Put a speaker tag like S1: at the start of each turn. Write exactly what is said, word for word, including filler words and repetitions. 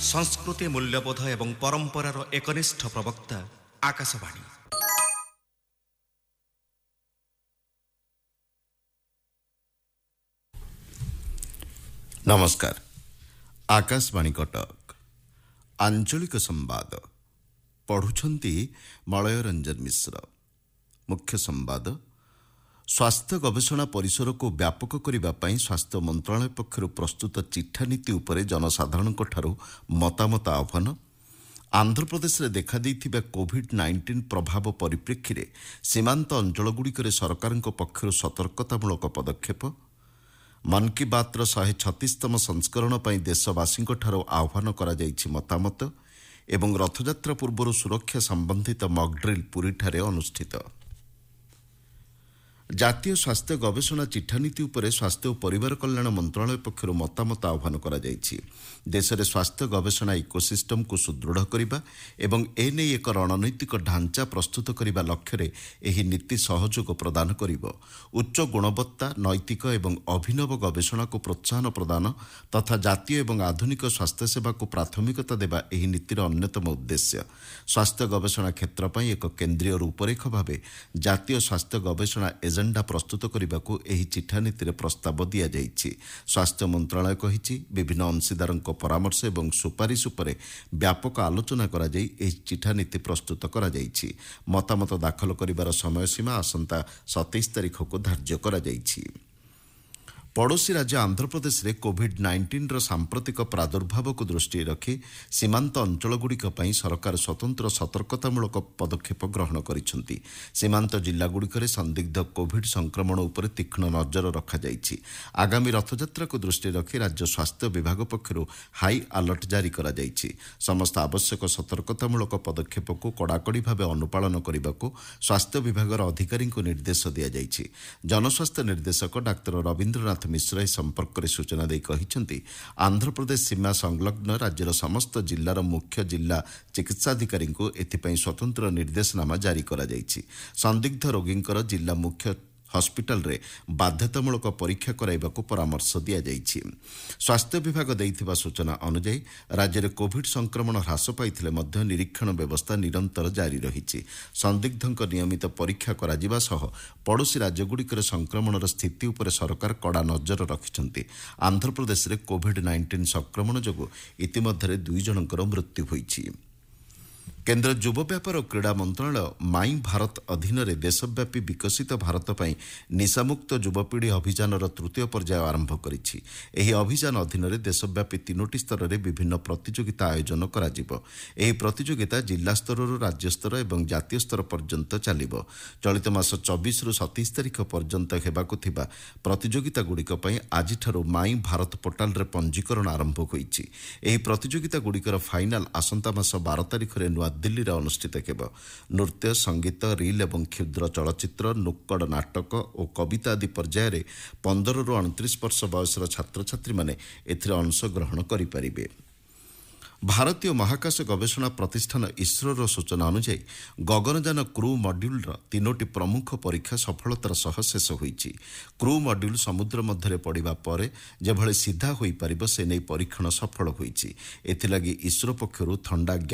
S1: संस्कृति मूल्यबोध एवं परंपरार एकनिष्ठ प्रवक्ता आकाशवाणी।
S2: नमस्कार। आकाशवाणी कटक आंचलिक संवाद पढ़ुछंती मलय रंजन मिश्र। मुख्य संवाद स्वास्थ्य गवेषणा परिसर को व्यापक करने स्वास्थ्य मंत्रालय पक्षर प्रस्तुत चिठा नीति उपरे जनसाधारण मतामत आह्वान। आंध्र प्रदेश में देखा देइथिबा कोविड नाइंटीन प्रभाव परिप्रेक्षी में सीमांत अंचलगुड़िक सरकार पक्षर सतर्कतामूलक पदक्षेप। मन की बात शहे छत्तीसतम संस्करण पर देशवासी आह्वान करा जाइछि मतामत एवं रथयात्रा पूर्व सुरक्षा संबंधित मॉकड्रिल पुरी ठारे अनुष्ठित। जातीय स्वास्थ्य गवेषणा चिठा नीति उपरे स्वास्थ्य और परिवार कल्याण मंत्रालय पक्षर मतामत आह्वान करा जाइछि। देश में स्वास्थ्य गवेषणा इकोसिस्टम को सुदृढ़ करने एवं एने एक रणनैतिक ढांचा प्रस्तुत करने लक्ष्य रे एही नीति सहयोग प्रदान करिबो। उच्च गुणवत्ता नैतिक एवं अभिनव गवेषणा को प्रोत्साहन प्रदान तथा जातीय एवं आधुनिक स्वास्थ्य सेवा को प्राथमिकता देवा एही नीतिर अन्यतम उद्देश्य। स्वास्थ्य गवेषणा क्षेत्र पर एक केंद्रीय रूपरेख भाव जातीय स्वास्थ्य गवेषणा एजेंडा प्रस्तुत करने को एही चिठा नीति प्रस्ताव दि जाइछि। स्वास्थ्य मंत्रालय कहिछि विभिन्न अंशीदारों परामर्श एवं सुपारिश उपरे व्यापक आलोचना करा जाई एही चिठा नीति प्रस्तुत करा जाइछि। मतामत दाखल करिवार समय सीमा आसंता सत्ताईस तारिख को धार्य करा जाइछि। पड़ोशी राज्य आंध्र प्रदेश में कोविड नाइंटीन रो सांप्रतिक प्रादुर्भाव को दृष्टि रखी सीमांत अंचलगुड़िक पई सरकार स्वतंत्र सतर्कतामूलक पदक्षेप ग्रहण करिसेंति। सीमांत जिल्लागुड़िक संदिग्ध कोविड संक्रमण उपर तीक्ष्ण नजर रखा जाइछि। आगामी रथयात्रा को दृष्टि रखी राज्य स्वास्थ्य विभाग पक्षरु हाई अलर्ट जारी करा जाइछि। समस्त आवश्यक सतर्कतामूलक पदक्षेप को कड़ाकड़ी भाव अनुपालन करने को स्वास्थ्य विभाग अधिकारी को निर्देश दिया जाइछि। जनस्वास्थ्य निर्देशक डाक्तर रविंद्रनाथ मिश्र इस संपर्क में सूचना दे कहिसेंति आंध्र प्रदेश सीमा संलग्न राज्यर समस्त जिल्लार मुख्य जिला चिकित्साधिकारी को एथिपई स्वतंत्र निर्देशनामा जारी करा जाइछि। संदिग्ध रोगींकर जिला मुख्य हॉस्पिटल रे बाध्यतामूलक परीक्षा कराइबाकू परामर्श दिया जाइछि। स्वास्थ्य विभाग दैथिबा सूचना अनुसार राज्य में कोविड संक्रमण ह्रास पाइथिले मध्य निरीक्षण व्यवस्था निरंतर जारी रहिछि। संदिग्धंक नियमित परीक्षा कराजिबा सह पड़ोशी राज्यगुड़िकर संक्रमणर स्थिति उपर सरकार कड़ा नजर रखिछन्ति। आंध्र प्रदेश में कोविड नाइंटीन संक्रमण जोगु इतिमध्यरे दुई जनकर मृत्यु होइछि। केन्द्र युवा व्यापार और क्रीड़ा मंत्रालय माई भारत अधीन में देशव्यापी विकसित भारत पर निशामुक्त युवपीढ़ी अभियान तृतीय पर्याय आरंभ करिछि। एही अभियान अधीन में देशव्यापी तीनोटी स्तर में विभिन्न प्रतियोगिता आयोजन कराजिबो। एही प्रतियोगिता जिला स्तर राज्य स्तर और जातीय स्तर पर्यंत चलिबो। चलित मास चौबीस रु सत्ताईस तारिख पर्यंत हेबाकु थिबा प्रतियोगिता गुड़िक पई आजिठारु माई भारत पोर्टाल रे पंजीकरण आरंभ होइछि। एही प्रतियोगिता गुड़िकर फाइनाल आसंता मास बारह तारिख रे नुआ दिल्ली रे अनुष्ठित हेब। नृत्य संगीत रील एवं क्षुद्र चलचित्र नुक्कड़ नाटक और कविता आदि पर्यायर पंदर रु अणतीस वर्ष बयसर छात्र छात्री माने एथिरे अंशग्रहण करिपारिबे। भारतीय महाकाश गवेषणा प्रतिष्ठान इसरोर सूचना अनुसार गगनयान क्रू मॉड्यूल तीनोटी प्रमुख परीक्षा सफलतार सह शेष होइछि। क्रू मॉड्यूल समुद्र मध्य पड़िबा परे जेभଳି सीधा होई परिबो से नै परीक्षण सफल होइछि। एथिलागि इसरो पक्षरु थंडा